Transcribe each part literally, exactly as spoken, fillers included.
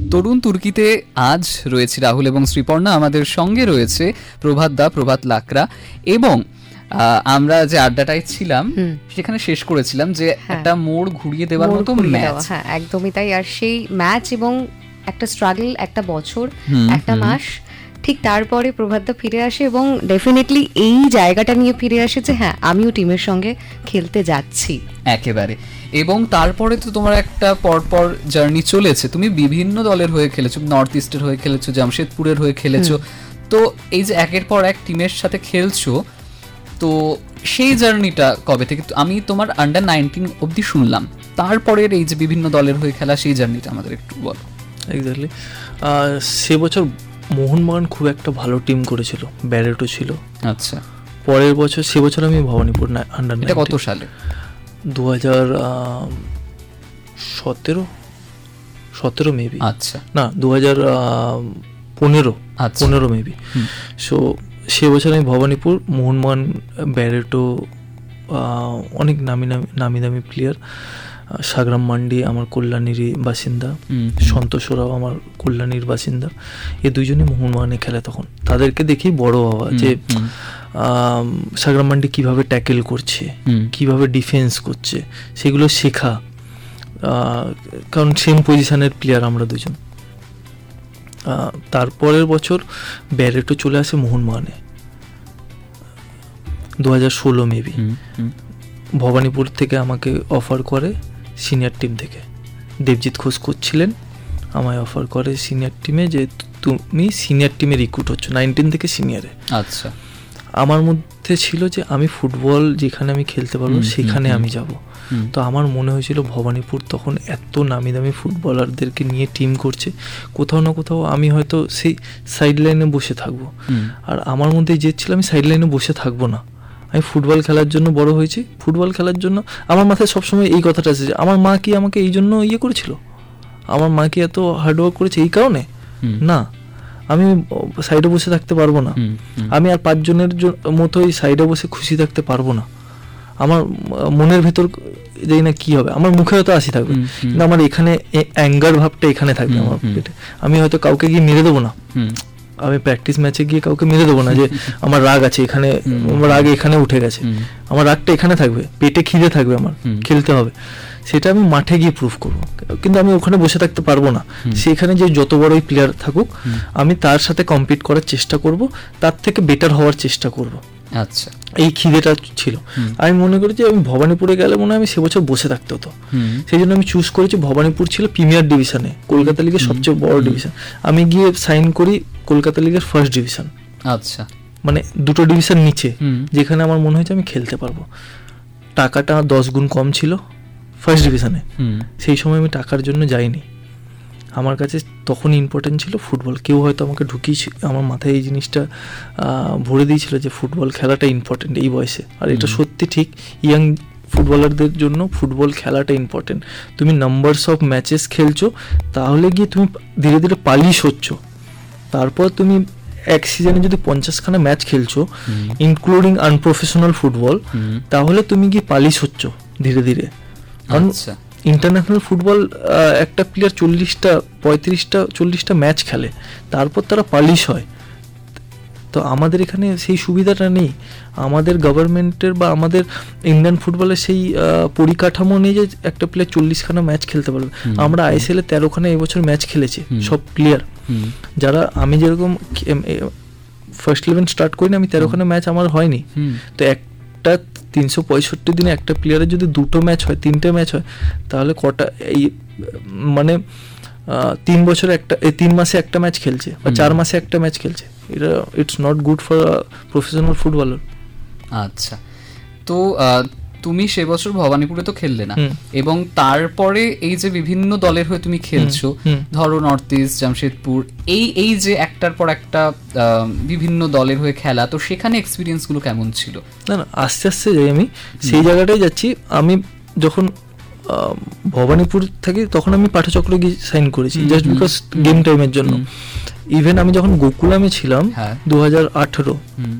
তরুণ তুর্কিতে আজ রয়েছে রাহুল এবং শ্রীপর্ণা, আমাদের সঙ্গে রয়েছে প্রভাত দা, প্রভাত লাকড়া, এবং আমরা যে আড্ডাটায় ছিলাম সেখানে শেষ করেছিলাম যে একটা মোড় ঘুরিয়ে দেওয়ার মতো ম্যাচ। হ্যাঁ, একদমই তাই। আর সেই ম্যাচ এবং একটা স্ট্রাগল, একটা বছর, একটা মাস, ঠিক তারপরে প্রভাতদা ফিরে আসে এবং ডেফিনেটলি এই জায়গাটা নিয়ে ফিরে আসে যে হ্যাঁ আমিও টিমের সঙ্গে খেলতে যাচ্ছি একেবারে। এবং তারপরে তো তোমার একটা পরপর জার্নি চলেছে, তুমি বিভিন্ন দলের হয়ে খেলেছো, নর্থ ইস্টের হয়ে খেলেছো, জামশেদপুরের হয়ে খেলেছো, তো এই যে একের পর এক টিমের সাথে খেলছো, তো সেই জার্নিটা কবে থেকে? আমি তোমার আন্ডার নাইনটিন অবধি শুনলাম, তারপরের এই যে বিভিন্ন দলের হয়ে খেলা সেই জার্নিটা আমাদের একটু বলো। এক্স্যাক্টলি, সে বছর মোহনবাগান খুব একটা ভালো টিম করেছিল, ব্যারেটো ছিল। আচ্ছা, পরের বছর, সে বছর আমি ভবানীপুর আন্ডার, এটা কত সালে? দু হাজার সতেরো সতেরো মেবি। আচ্ছা, না দু হাজার পনেরো পনেরো মেবি। সো সে বছর আমি ভবানীপুর, মোহনবাগান, ব্যারেটো, অনেক নামি নামি নামি দামি প্লেয়ার, সাগরাম মান্ডি আমার কল্যাণীরই বাসিন্দা, সন্তোষ ওরাও আমার কল্যাণীর বাসিন্দা, এই দুজনই মোহনবাগানে খেলে। তখন তাদেরকে দেখেই বড় হওয়া, যে সাগরাম মান্ডি কীভাবে ট্যাকেল করছে, কিভাবে ডিফেন্স করছে, সেগুলো শেখা, কারণ সেম পজিশনের প্লেয়ার আমরা দুজন। তারপরের বছর ব্যারেটো চলে আসে মোহনবাগানে, দু হাজার ষোলো মেবি। ভবানীপুর থেকে আমাকে অফার করে সিনিয়র টিম থেকে, দেবজিৎ ঘোষ করছিলেন, আমায় অফার করে সিনিয়র টিমে যে তুমি সিনিয়র টিমে রিক্রুট হচ্ছ, নাইনটিন থেকে সিনিয়রে। আচ্ছা, আমার মধ্যে ছিল যে আমি ফুটবল যেখানে আমি খেলতে পারবো সেখানে আমি যাব। তো আমার মনে হয়েছিল ভবানীপুর তখন এত নামি দামি ফুটবলারদেরকে নিয়ে টিম করছে, কোথাও না কোথাও আমি হয়তো সেই সাইড লাইনে বসে থাকবো। আর আমার মধ্যে যে ছিল আমি সাইড লাইনে বসে থাকবো না, আমি ফুটবল খেলার জন্য বড় হয়েছি। ফুটবল খেলার জন্য আমার মাথায় সবসময় এই কথাটা আছে যে আমার মা কি আমাকে এই জন্য ইয়ে করেছিল, আমার মা কি এত হার্ডওয়ার্ক করেছে এই কারণে? না, আমি সাইডে বসে থাকতে পারবো না, আমি আর পাঁচজনের মতোই সাইডে বসে খুশি থাকতে পারবো না। আমার মনের ভেতর জানি না কি হবে, আমার মুখে হয়তো হাসি থাকবে কিন্তু আমার এখানে অ্যাঙ্গার ভাবটা এখানে থাকবে আমার পেটে। আমি হয়তো কাউকে গিয়ে মেরে দেবো না, আমি প্র্যাকটিস ম্যাচে গিয়ে কাউকে মেরে দেবো না যে আমার রাগ আছে এখানে, আমার রাগ এখানে উঠে গেছে, আমার রাগটা এখানে থাকবে, পেটে খিদে থাকবে, আমার খেলতে হবে, সেটা আমি মাঠে গিয়ে প্রুভ করবো। কিন্তু আমি ওখানে বসে থাকতে পারবো না, সেখানে যে যত বড়ই প্লেয়ার থাকুক আমি তার সাথে কম্পিট করার চেষ্টা করব, তার থেকে বেটার হওয়ার চেষ্টা করব। আচ্ছা, এই খিদেটা ছিল। আমি মনে করি যে আমি ভবানীপুরে গেলে মনে হয় আমি সে বছর বসে থাকতে হতো, সেই জন্য আমি চুজ করেছি। ভবানীপুর ছিল প্রিমিয়ার ডিভিশনে, কলকাতা লিগের সবচেয়ে বড় ডিভিশন। আমি গিয়ে সাইন করি কলকাতা লিগের ফার্স্ট ডিভিশন। আচ্ছা, মানে দুটো ডিভিশন নিচে, যেখানে আমার মনে হয়েছে আমি খেলতে পারবো। টাকাটা দশ গুণ কম ছিল ফার্স্ট ডিভিশনে, সেই সময় আমি টাকার জন্য যাইনি, আমার কাছে তখন ইম্পর্টেন্ট ছিল ফুটবল। কেউ হয়তো আমাকে ঢুকিয়েছিল, আমার মাথায় এই জিনিসটা ভরে দিয়েছিল যে ফুটবল খেলাটা ইম্পর্টেন্ট এই বয়সে। আর এটা সত্যি ঠিক, ইয়াং ফুটবলারদের জন্য ফুটবল খেলাটা ইম্পর্টেন্ট। তুমি নাম্বারস অফ ম্যাচেস খেলছো, তাহলে গিয়ে তুমি ধীরে ধীরে পালিশ হচ্ছ। তারপর তুমি এক সিজনে যদি পঞ্চাশখানা ম্যাচ খেলছো ইনক্লুডিং আনপ্রফেশনাল ফুটবল, তাহলে তুমি গিয়ে পালিশ হচ্ছ ধীরে ধীরে। কারণ ইন্টারন্যাশনাল ফুটবল একটা প্লেয়ার চল্লিশটা পঁয়ত্রিশটা চল্লিশটা ম্যাচ খেলে, তারপর তারা পালিশ হয়। তো আমাদের এখানে সেই সুবিধাটা নেই, আমাদের গভর্নমেন্টের বা আমাদের ইন্ডিয়ান ফুটবলের সেই পরিকাঠামো নেই যে একটা প্লেয়ার চল্লিশখানা ম্যাচ খেলতে পারবে। আমরা আইএসএল এ তেরোখানা এবছর ম্যাচ খেলেছি সব প্লেয়ার যারা, আমি যেরকম ফার্স্ট ইলেভেন স্টার্ট করিনি, আমি তেরোখানা ম্যাচ আমার হয়নি। তো একটা তিনশো পঁয়ষট্টি দিনে একটা প্লেয়ারের যদি দুটো ম্যাচ হয়, তিনটে ম্যাচ হয়, তাহলে কটা এই মানে তিন বছরে একটা, এই তিন মাসে একটা ম্যাচ খেলছে বা চার মাসে একটা ম্যাচ খেলছে। এটা it's not good for professional footballer. আচ্ছা, তো তুমি সে বছর ভবানীপুরে তো খেললে না, এবং তারপরে এই যে বিভিন্ন দলের হয়ে তুমি খেলছো, ধরো নর্থ ইস্ট, জামশেদপুর, এই এই যে একটার পর একটা বিভিন্ন দলের হয়ে খেলা, তো সেখানে এক্সপিরিয়েন্স গুলো কেমন ছিল? না না, আস্তে আস্তে যাই, আমি সেই জায়গাটাই যাচ্ছি। আমি যখন ভবানীপুর থাকি তখন আমি পাঠচক্র গিয়ে সাইন করেছি জাস্ট বিকজ গেম টাইমের জন্য। ইভেন আমি যখন গোকুলামে ছিলাম দু হাজার আঠেরো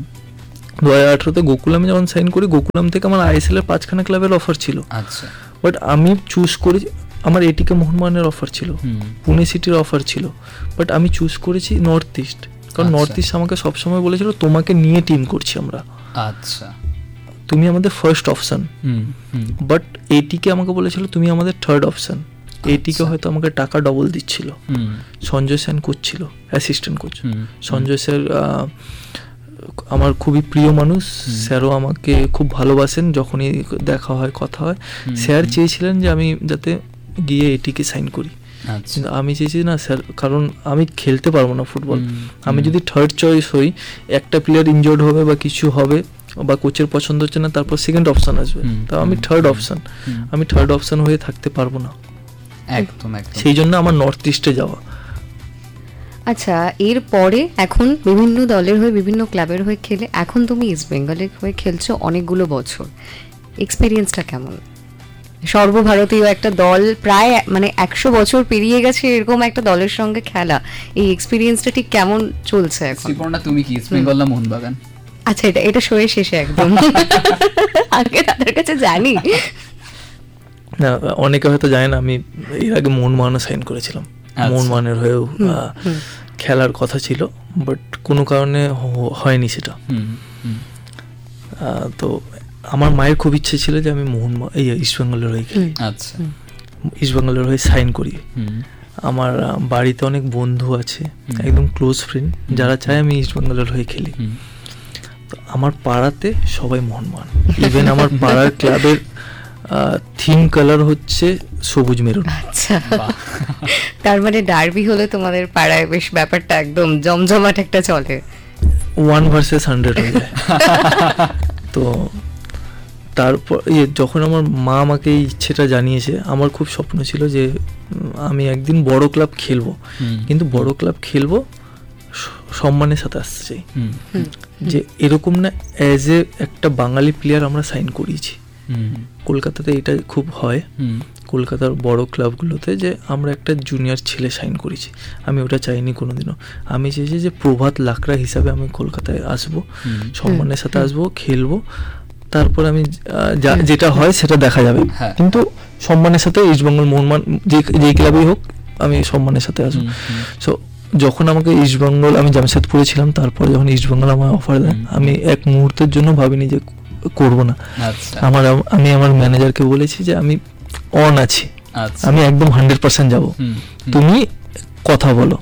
দু হাজার আঠেরোতে গোকুলামে যখন সাইন করি, গোকুলাম থেকে আমার আইএসএল এর পাঁচখানা ক্লাবের অফার ছিল। আচ্ছা, বাট আমি চুজ করি, আমার এটিকে মোহনবাগানের অফার ছিল, পুনে সিটির অফার ছিল, বাট আমি চুজ করেছি নর্থ ইস্ট, কারণ নর্থ ইস্ট আমাকে সবসময় বলেছিল তোমাকে নিয়ে টিম করছি আমরা, আচ্ছা তুমি আমাদের ফার্স্ট অপশন। বাট এটিকে আমাকে বলেছিল তুমি আমাদের থার্ড অপশন। এটিকে হয়তো আমাকে টাকা ডবল দিচ্ছিল। সঞ্জয় সেন কোচ ছিল, অ্যাসিস্ট্যান্ট কোচ। সঞ্জয় স্যার আমার খুবই প্রিয় মানুষ, স্যারও আমাকে খুব ভালোবাসেন, যখনই দেখা হয় কথা হয়। স্যার চেয়েছিলেন যে আমি যাতে গিয়ে এটিকে সাইন করি, কিন্তু আমি চেয়েছি না স্যার, কারণ আমি খেলতে পারবো না ফুটবল। আমি যদি থার্ড চয়েস হই, একটা প্লেয়ার ইনজোর্ড হবে বা কিছু হবে বা কোচের পছন্দ হচ্ছে না, তারপর সেকেন্ড অপশন আসবে, তা আমি থার্ড অপশন, আমি থার্ড অপশন হয়ে থাকতে পারবো না। একদম একদম, সেই জন্য আমার নর্থ ইস্টে যাওয়া। আচ্ছা, এর পরে এখন বিভিন্ন দলের হয়ে বিভিন্ন ক্লাবের হয়ে খেলে এখন তুমি ইস্ট বেঙ্গলের হয়ে খেলছো অনেকগুলো বছর, এক্সপিরিয়েন্সটা কেমন? সর্বভারতীয় একটা দল, প্রায় মানে একশো বছর পেরিয়ে গেছে এরকম একটা দলের সঙ্গে খেলা, এই এক্সপিরিয়েন্সটা ঠিক কেমন চলছে এখন? তুমি কি ইস্ট বেঙ্গল না মোহনবাগান? আচ্ছা, এটা এটা শোয়ে শেষে একদম আগে তাদের কাছে জানি না, অনেকে হয়তো জানে না, আমি এর আগে মোহনবাগানে সাইন করেছিলাম, মোহনবাগানের হয়েও খেলার কথা ছিল, বাট কোনো কারণে হয়নি সেটা। তো আমার মায়ের খুব ইচ্ছে ছিল যে আমি মোহন এই ইস্ট বেঙ্গলের হয়ে খেলি, আচ্ছা ইস্ট বেঙ্গলের হয়ে সাইন করি। আমার বাড়িতে অনেক বন্ধু আছে, একদম ক্লোজ ফ্রেন্ড, যারা চায় আমি ইস্ট বেঙ্গলের হয়ে খেলি। তো আমার পাড়াতে সবাই মোহনবাগান, ইভেন আমার পাড়ার ক্লাবের থিম কালার হচ্ছে সবুজ মেরুন। আচ্ছা, তার মানে ডার্বি হলে তোমাদের পাড়ায় বেশ ব্যাপারটা একদম জমজমাট একটা চলে, ওয়ান ভার্সেস হান্ড্রেড হয়ে যায়। তো তারপর যখন আমার মা আমাকে এই ইচ্ছেটা জানিয়েছে, আমার খুব স্বপ্ন ছিল যে আমি একদিন বড় ক্লাব খেলবো, কিন্তু বড় ক্লাব খেলবো সম্মানের সাথে আসতে চাই, যে এরকম না অ্যাজ এ একটা বাঙালি প্লেয়ার আমরা সাইন করিয়েছি। কলকাতাতে এটা খুব হয়, কলকাতার বড় ক্লাবগুলোতে, যে আমরা একটা জুনিয়র ছেলে সাইন করেছি। আমি ওটা চাইনি কোনোদিনও, আমি চেয়েছি যে প্রভাত লাকড়া হিসাবে আমি কলকাতায় আসবো, সম্মানের সাথে আসবো, খেলবো, তারপর আমি যেটা হয় সেটা দেখা যাবে, কিন্তু সম্মানের সাথে ইস্টবেঙ্গল মোহনবাগান যে যেই ক্লাবেই হোক আমি সম্মানের সাথে আসবো। সো যখন আমাকে ইস্টবেঙ্গল, আমি জামশেদপুরে ছিলাম, তারপর যখন ইস্টবেঙ্গল আমার অফার দেয়, আমি এক মুহূর্তের জন্য ভাবিনি যে করবো না। আমার আমি আমার ম্যানেজারকে বলেছি যে আমি অন আছি, আমি একদম হান্ড্রেড পার্সেন্ট যাবো, তুমি কথা বলো,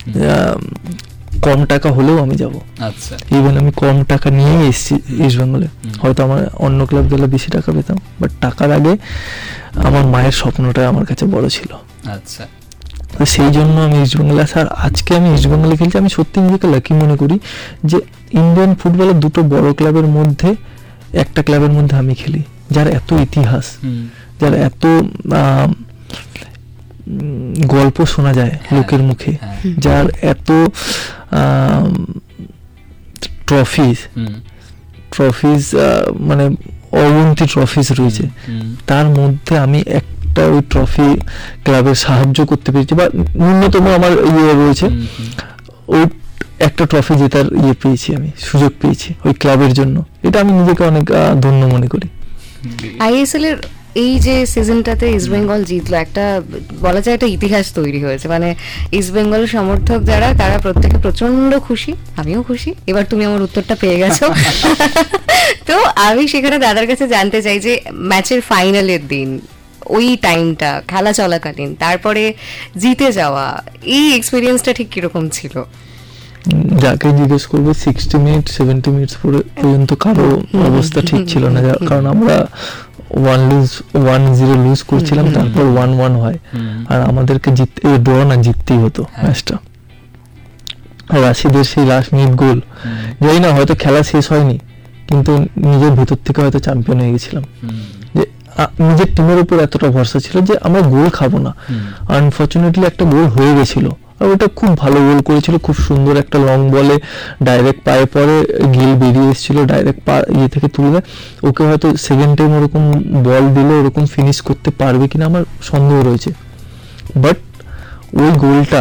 কম টাকা হলেও আমি যাবো। ইভেন আমি কম টাকা নিয়েই এসেছি ইস্ট বেঙ্গলে, হয়তো আমার অন্য ক্লাব গেলে বেশি টাকা পেতাম, বাট টাকার আগে আমার মায়ের স্বপ্নটা আমার কাছে বড় ছিল। আচ্ছা, তো সেই জন্য আমি ইস্ট বেঙ্গলে আসা। আর আজকে আমি ইস্ট বেঙ্গলে খেলছি, আমি সত্যি নিজেকে লাকি মনে করি যে ইন্ডিয়ান ফুটবলের দুটো বড় ক্লাবের মধ্যে একটা ক্লাবের মধ্যে আমি খেলি, যার এত ইতিহাস, যার এত গল্প শোনা যায় লোকের মুখে, যার এত ট্রফিজ ট্রফিজ মানে অগুন্তি ট্রফিজ রয়েছে, তার মধ্যে আমি একটা ওই ট্রফি ক্লাবের সাহায্য করতে পেরেছি, বা ন্যূনতম আমার ইয়ে রয়েছে, ওই একটা ট্রফি জেতার ইয়ে পেয়েছি, আমি সুযোগ পেয়েছি ওই ক্লাবের জন্য। এটা আমি নিজেকে অনেক ধন্য মনে করি। আইএসএল এর এই যে সিজনটাতে ইস্ট বেঙ্গল জিতলো, একটা বলা যায় একটা ইতিহাস তৈরি হয়েছে, মানে ইস্ট বেঙ্গল সমর্থক যারা, তারা প্রত্যেকে প্রচন্ড খুশি, আমিও খুশি। এবার তুমি আমার উত্তরটা পেয়ে গেছো। তো আমি সেখানে দাদার কাছে জানতে চাই যে ম্যাচের ফাইনালের দিন, ওই টাইমটা খেলা চলাকালীন, তারপরে জিতে যাওয়া, এই এক্সপিরিয়েন্সটা ঠিক কিরকম ছিল? যাকে জিজ্ঞেস করবে সিক্সটি মিনিট সেভেন্টি মিনিটস পর্যন্ত কারো অবস্থা ঠিক ছিল না, কারণ আমরা one loose one zero loose করছিলাম, তারপর ওয়ান ওয়ান হয়, আর আমাদেরকে জিততে ড্র না জিততেই হতো ম্যাচটা। রাশিদের সেই লাস্ট মিনিট গোল, জানি না হয়তো খেলা শেষ হয়নি, কিন্তু নিজের ভেতর থেকে হয়তো চ্যাম্পিয়ন হয়ে গেছিলাম, যে নিজের টিমের উপর এতটা ভরসা ছিল যে আমরা গোল খাবো না। আনফর্চুনেটলি একটা গোল হয়ে গেছিল, আর ওটা খুব ভালো গোল করেছিল, খুব সুন্দর একটা লং বলে ডাইরেক্ট পায়ে পরে গিল বেরিয়ে এসেছিল, ডাইরেক্ট পা ইয়ে থেকে তুলে দেয়। ওকে হয়তো সেকেন্ড টাইম ওরকম বল দিলে ওরকম ফিনিশ করতে পারবে কিনা আমার সন্দেহ রয়েছে, বাট ওই গোলটা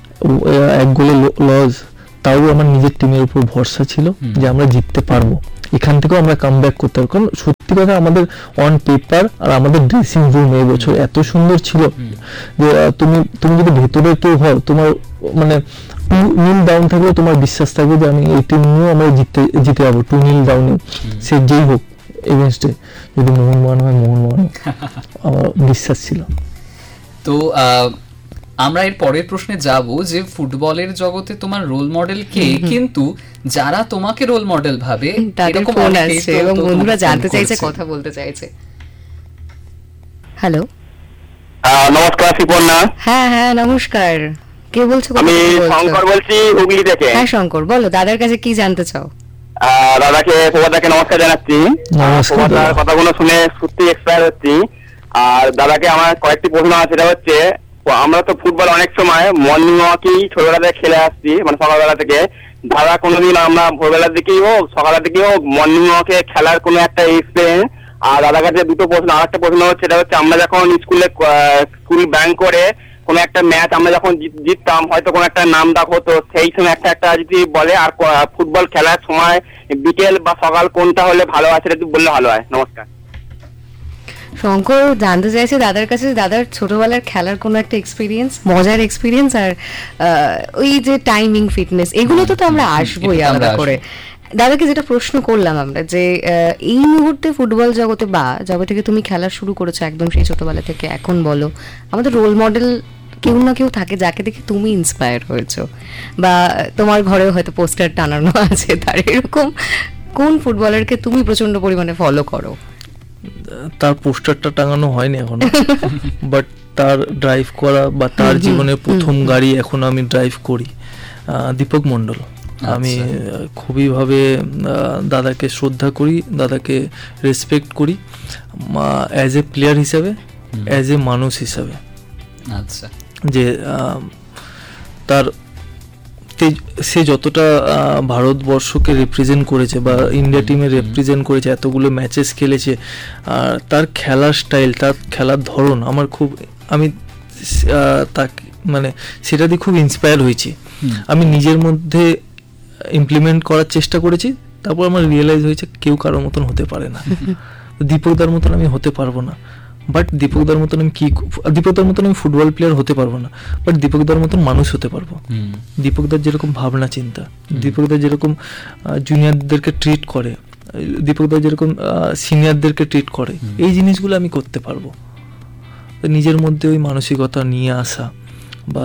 এক গোলে লস, তাও আমার নিজের টিমের উপর ভরসা ছিল যে আমরা জিততে পারবো। এখান থেকেও আমরা কাম ব্যাক করতে পারবো। কারণ সত্যি কথা আমাদের অন পেপার আর আমাদের ড্রেসিং রুম এই বছর এত সুন্দর ছিল যে তুমি তুমি যদি ভেতরে কেউ হও, তোমার মানে টু নীল ডাউন থাকলে তোমার বিশ্বাস থাকবে যে আমি এই টিম নিয়েও আমরা জিততে জিতে যাবো, টু নীল ডাউনে সে যেই হোক এগেনস্টে, যদি মোহনবাগান হয় মোহনবাগান আমার বিশ্বাস ছিল। তো আমরা এর পরের প্রশ্নে যাব যে ফুটবলের জগতে তোমার রোল মডেল কে, কিন্তু যারা তোমাকে রোল মডেল ভাবে তাদের ফোন আসছে এবং বন্ধুরা জানতে চাইছে, কথা বলতে চাইছে। হ্যালো, নমস্কার শিপর্ণা। হ্যাঁ হ্যাঁ নমস্কার, কে বলছো? আমি শঙ্কর বলছি হুগলি থেকে। হ্যাঁ শঙ্কর, বলো দাদার কাছে কি জানতে চাও? দাদাকে প্রভাদাকে নমস্কার জানাচ্ছি। প্রভাদার কথাগুলো শুনে সত্যি এক্সপায়ার হচ্ছি। আর দাদাকে আমার কয়েকটি প্রশ্ন আছে, সেটা হচ্ছে আমরা তো ফুটবল অনেক সময় মর্নিং ওয়াকেই ছোটবেলা থেকে খেলে আসছি, মানে সকালবেলা থেকে। দাদা কোনোদিন আমরা ভোরবেলার দিকেই হোক সকালের দিকেই হোক মর্নিং ওয়াকে খেলার কোনো একটা এক্সপিরিয়েন্স? আর দাদার কাছে দুটো প্রশ্ন, আর একটা প্রশ্ন হচ্ছে সেটা হচ্ছে আমরা যখন স্কুলে স্কুল ব্যাংক করে কোনো একটা ম্যাচ আমরা যখন জিততাম, হয়তো কোনো একটা নাম ডাক হতো, সেই সময় একটা একটা যদি বলে। আর ফুটবল খেলার সময় বিকেল বা সকাল কোনটা হলে ভালো হয় সেটা একটু বললে ভালো হয়। নমস্কার। শঙ্কর জানতে চাইছে দাদার কাছে দাদার ছোটবেলার খেলার কোনো একটা এক্সপিরিয়েন্স, মজার এক্সপিরিয়েন্স, আর ওই যে টাইমিং, ফিটনেস, এগুলো তো তো আমরা আসবোই আলাদা করে। দাদাকে যেটা প্রশ্ন করলাম আমরা যে এই মুহূর্তে ফুটবল জগতে বা যবে থেকে তুমি খেলা শুরু করেছো একদম সেই ছোটবেলা থেকে এখন বলো, আমাদের রোল মডেল কেউ না কেউ থাকে যাকে দেখে তুমি ইন্সপায়ার হয়েছো, বা তোমার ঘরেও হয়তো পোস্টার টানানো আছে তার, এরকম কোন ফুটবলারকে তুমি প্রচন্ড পরিমাণে ফলো করো? তার পোস্টারটা টাঙানো হয়নি এখনো, বাট তার ড্রাইভ করা বা তার জীবনের প্রথম গাড়ি এখন আমি ড্রাইভ করি, দীপক মণ্ডল। আমি খুবই ভাবে দাদাকে শ্রদ্ধা করি, দাদাকে রেসপেক্ট করি অ্যাজ এ প্লেয়ার হিসাবে, অ্যাজ এ মানুষ হিসাবে। আচ্ছা, যে তার সে যতটা ভারতবর্ষকে রিপ্রেজেন্ট করেছে বা ইন্ডিয়া টিমে রিপ্রেজেন্ট করেছে, এতগুলো ম্যাচেস খেলেছে, আর তার খেলার স্টাইল, তার খেলার ধরন আমার খুব, আমি তাকে মানে সেটা দিয়ে খুব ইন্সপায়ার হয়েছি। আমি নিজের মধ্যে ইমপ্লিমেন্ট করার চেষ্টা করেছি, তারপর আমার রিয়েলাইজ হয়েছে কেউ কারোর মতন হতে পারে না, দীপকদার মতন আমি হতে পারবো না। বাট দীপকদার মতন আমি কি, দীপকদার মতন আমি ফুটবল প্লেয়ার হতে পারবো না, বাট দীপকদার মতন মানুষ হতে পারবো। দীপকদার যেরকম ভাবনা চিন্তা, দীপকদার যেরকম জুনিয়রদেরকে ট্রিট করে, দীপকদার যেরকম সিনিয়রদেরকে ট্রিট করে, এই জিনিসগুলো আমি করতে পারবো। নিজের মধ্যে ওই মানসিকতা নিয়ে আসা বা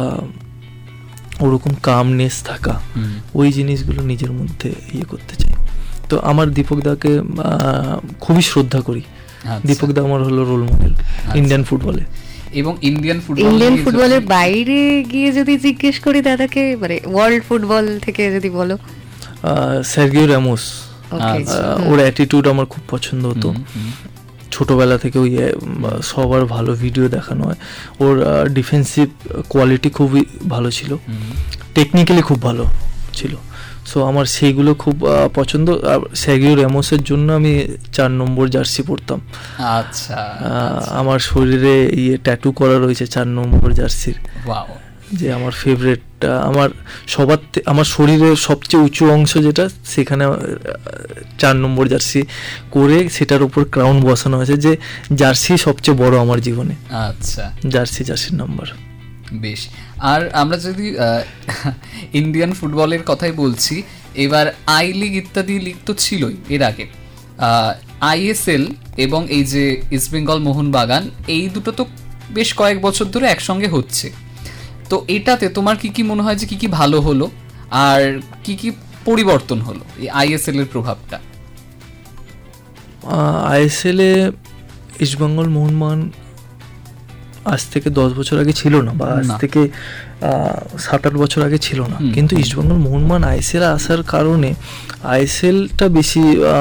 ওরকম কামনেস থাকা, ওই জিনিসগুলো নিজের মধ্যে ইয়ে করতে চাই। তো আমার দীপকদাকে খুবই শ্রদ্ধা করি। দীপকদা আমার হলো রোল মডেল ইন্ডিয়ান ফুটবলে। এবং ইন্ডিয়ান ফুটবল, ইন্ডিয়ান ফুটবলের বাইরে গিয়ে যদি জিজ্ঞেস করি দাদাকে, মানে ওয়ার্ল্ড ফুটবল থেকে যদি বলো, সার্গিও রামোস, ওর অ্যাটিটিউড আমার খুব পছন্দ হতো। ছোটবেলা থেকে ওই সবার ভালো ভিডিও দেখানো হয়, ওর ডিফেন্সিভ কোয়ালিটি খুবই ভালো ছিল, টেকনিক্যালি খুব ভালো ছিল। সো আমার সেইগুলো খুব পছন্দ। সার্গিও রামোসের জন্য আমি চার নম্বর জার্সি পরতাম। আচ্ছা, আমার শরীরে ইয়ে ট্যাটু করা রয়েছে চার নম্বর জার্সির, যে আমার ফেভারিট। আমার সবার আমার শরীরের সবচেয়ে উঁচু অংশ যেটা, সেখানে চার নম্বর জার্সি করে সেটার উপর ক্রাউন বসানো হয়েছে, যে জার্সি সবচেয়ে বড় আমার জীবনে। আচ্ছা, জার্সি জার্সির নাম্বার। বেশ। আর আমরা যদি ইন্ডিয়ান ফুটবলের কথাই বলছি, এবার আই লিগ ইত্যাদি লিগ তো ছিলই এর আগে, আইএসএল এবং এই যে ইস্ট বেঙ্গল মোহনবাগান, এই দুটো তো বেশ কয়েক বছর ধরে একসঙ্গে হচ্ছে। তো এটাতে তোমার কি কি মনে হয় যে কি কি ভালো হলো আর কি কি পরিবর্তন হলো এই আইএসএল এর প্রভাবটা? আইএসএল এ ইস্ট বেঙ্গল মোহনবাগান আজ থেকে দশ বছর আগে ছিল না, বা আজ থেকে সাত আট বছর আগে ছিল না, কিন্তু ইস্টবেঙ্গল মোহনবাগান আইএসএল আসার কারণে আইএসএলটা বেশি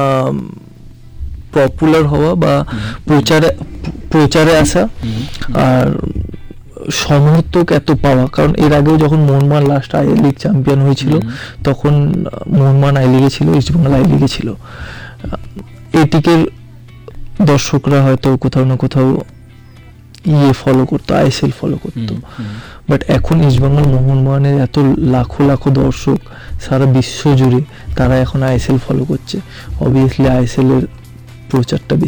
পপুলার হওয়া বা প্রচারে প্রচারে আসা আর সমর্থক এত পাওয়া। কারণ এর আগেও যখন Mohun Bagan last I league champion হয়েছিল, তখন মোহনবাগান আই লিগে ছিল, ইস্টবেঙ্গল আই লিগে ছিল। এটিকে দর্শকরা হয়তো কোথাও না কোথাও ইয়ে ফলো করতো, আইএসএল ফলো করতো। বাট এখন ইস্টবেঙ্গল মোহনবাগানের এত লাখো লাখো দর্শক সারা বিশ্ব জুড়ে, তারা এখন আইএসএল ফলো করছে। অবভিয়াসলি আইএসএল এর প্রচারটা